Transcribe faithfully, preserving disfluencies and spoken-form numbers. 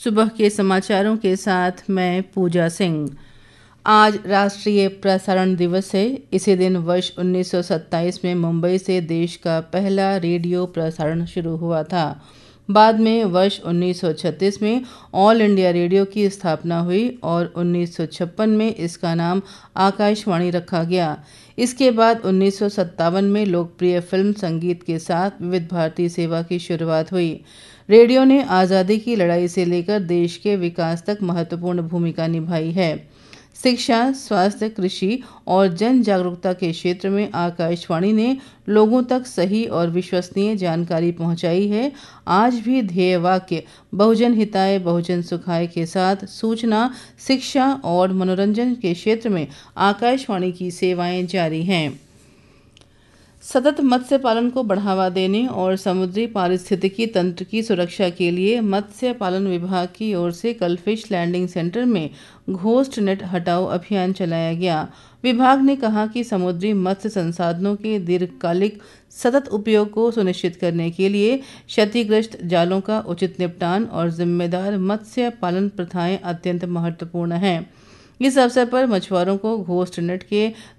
सुबह के समाचारों के साथ मैं पूजा सिंह। आज राष्ट्रीय प्रसारण दिवस है। इसी दिन वर्ष उन्नीस सौ सत्ताईस में मुंबई से देश का पहला रेडियो प्रसारण शुरू हुआ था। बाद में वर्ष उन्नीस सौ छत्तीस में ऑल इंडिया रेडियो की स्थापना हुई और उन्नीस सौ छप्पन में इसका नाम आकाशवाणी रखा गया। इसके बाद उन्नीस सौ सत्तावन में लोकप्रिय फिल्म संगीत के साथ विविध भारती सेवा की शुरुआत हुई। रेडियो ने आज़ादी की लड़ाई से लेकर देश के विकास तक महत्वपूर्ण भूमिका निभाई है। शिक्षा, स्वास्थ्य, कृषि और जन जागरूकता के क्षेत्र में आकाशवाणी ने लोगों तक सही और विश्वसनीय जानकारी पहुंचाई है। आज भी ध्येय वाक्य बहुजन हिताय बहुजन सुखाय के साथ सूचना, शिक्षा और मनोरंजन के क्षेत्र में आकाशवाणी की सेवाएं जारी हैं। सतत मत्स्य पालन को बढ़ावा देने और समुद्री पारिस्थितिकी तंत्र की सुरक्षा के लिए मत्स्य पालन विभाग की ओर से कल फिश लैंडिंग सेंटर में घोस्ट नेट हटाओ अभियान चलाया गया। विभाग ने कहा कि समुद्री मत्स्य संसाधनों के दीर्घकालिक सतत उपयोग को सुनिश्चित करने के लिए क्षतिग्रस्त जालों का उचित निपटान और जिम्मेदार मत्स्य पालन प्रथाएं अत्यंत महत्वपूर्ण हैं। इस अवसर पर मछुआरों को घोस्ट नेट के